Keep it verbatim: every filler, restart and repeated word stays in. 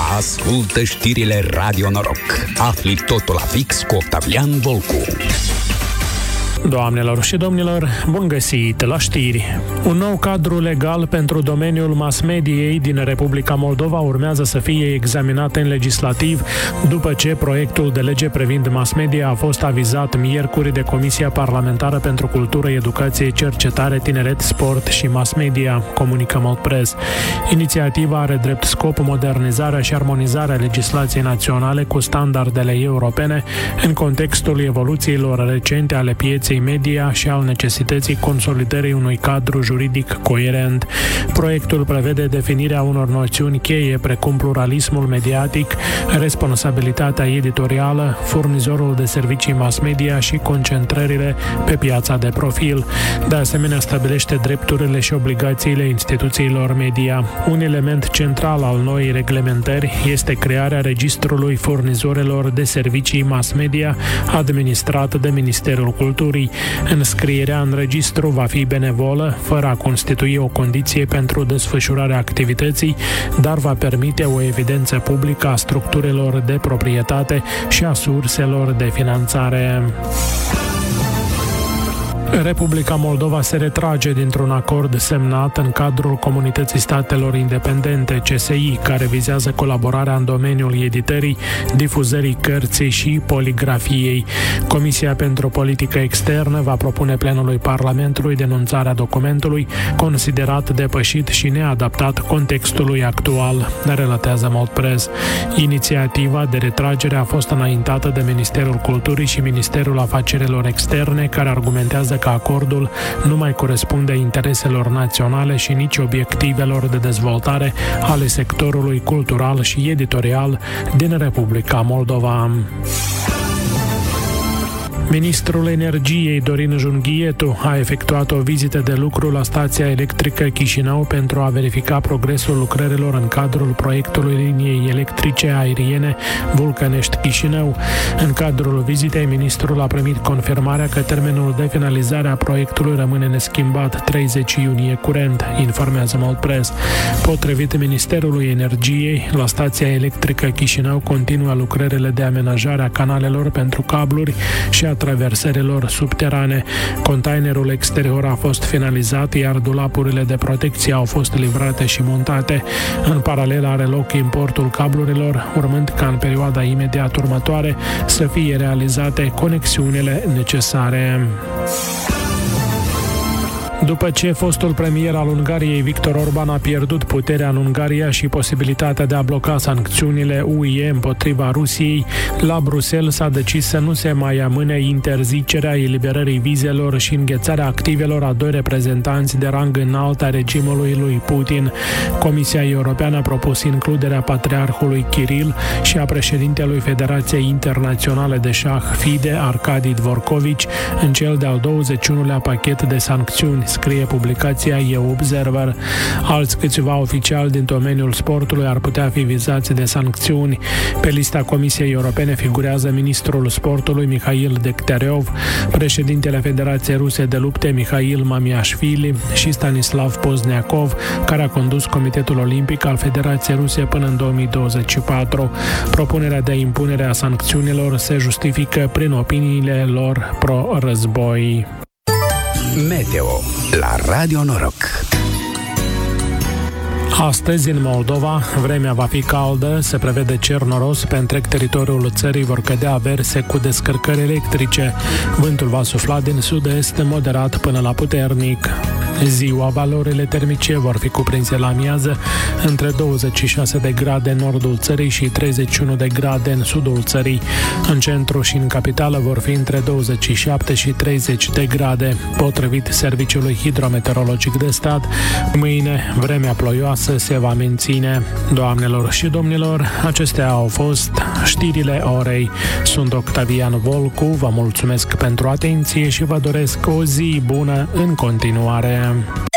Ascultă știrile Radio Noroc. Afli totul la fix cu Octavian Volcu. Doamnelor și domnilor, bun găsit la știri! Un nou cadru legal pentru domeniul mass-mediei din Republica Moldova urmează să fie examinat în legislativ după ce proiectul de lege privind mass-media a fost avizat miercuri de Comisia Parlamentară pentru Cultură, Educație, Cercetare, Tineret, Sport și Mass-media, comunică Moldpress. Inițiativa are drept scop modernizarea și armonizarea legislației naționale cu standardele europene în contextul evoluțiilor recente ale pieței media și al necesității consolidării unui cadru juridic coerent. Proiectul prevede definirea unor noțiuni cheie precum pluralismul mediatic, responsabilitatea editorială, furnizorul de servicii mass media și concentrările pe piața de profil. De asemenea, stabilește drepturile și obligațiile instituțiilor media. Un element central al noii reglementări este crearea registrului furnizorilor de servicii mass media administrat de Ministerul Culturii. Înscrierea în registru va fi benevolă, fără a constitui o condiție pentru desfășurarea activității, dar va permite o evidență publică a structurilor de proprietate și a surselor de finanțare. Republica Moldova se retrage dintr-un acord semnat în cadrul Comunității Statelor Independente, C S I, care vizează colaborarea în domeniul editării, difuzării cărții și poligrafiei. Comisia pentru Politică Externă va propune plenului Parlamentului denunțarea documentului, considerat depășit și neadaptat contextului actual, relatează Moldpress. Inițiativa de retragere a fost înaintată de Ministerul Culturii și Ministerul Afacerilor Externe, care argumentează că acordul nu mai corespunde intereselor naționale și nici obiectivelor de dezvoltare ale sectorului cultural și editorial din Republica Moldova. Ministrul Energiei, Dorin Junghietu, a efectuat o vizită de lucru la stația electrică Chișinău pentru a verifica progresul lucrărilor în cadrul proiectului liniei electrice aeriene Vulcănești-Chișinău. În cadrul vizitei, ministrul a primit confirmarea că termenul de finalizare a proiectului rămâne neschimbat, treizeci iunie curent, informează Moldpress. Potrivit Ministerului Energiei, la stația electrică Chișinău continuă lucrările de amenajare a canalelor pentru cabluri și a traversărilor subterane. Containerul exterior a fost finalizat, iar dulapurile de protecție au fost livrate și montate. În paralel are loc importul cablurilor, urmând ca în perioada imediat următoare să fie realizate conexiunile necesare. După ce fostul premier al Ungariei, Viktor Orban, a pierdut puterea în Ungaria și posibilitatea de a bloca sancțiunile U E împotriva Rusiei, la Bruxelles s-a decis să nu se mai amâne interzicerea eliberării vizelor și înghețarea activelor a doi reprezentanți de rang înalt a regimului lui Putin. Comisia Europeană a propus includerea patriarhului Kiril și a președintelui Federației Internaționale de Șah FIDE, Arkadi Dvorkovic, în cel de-al douăzeci și unulea pachet de sancțiuni, scrie publicația E U Observer. Alți câțiva oficiali din domeniul sportului ar putea fi vizați de sancțiuni. Pe lista Comisiei Europene figurează ministrul sportului Mikhail Dekhterev, președintele Federației Ruse de Lupte Mikhail Mamiashvili și Stanislav Pozniakov, care a condus Comitetul Olimpic al Federației Ruse până în două mii douăzeci și patru. Propunerea de impunere a sancțiunilor se justifică prin opiniile lor pro-război. Meteo la Radio Noroc. Astăzi, în Moldova, vremea va fi caldă, se prevede cer noros, pe întreg teritoriul țării vor cădea averse cu descărcări electrice. Vântul va sufla din sud-est moderat până la puternic. Ziua, valorile termice vor fi cuprinse la amiază între douăzeci și șase de grade în nordul țării și treizeci și unu de grade în sudul țării. În centru și în capitală vor fi între douăzeci și șapte și treizeci de grade. Potrivit Serviciului Hidrometeorologic de Stat, mâine vremea ploioasă se va menține. Doamnelor și domnilor, acestea au fost știrile orei. Sunt Octavian Volcu, vă mulțumesc pentru atenție și vă doresc o zi bună în continuare.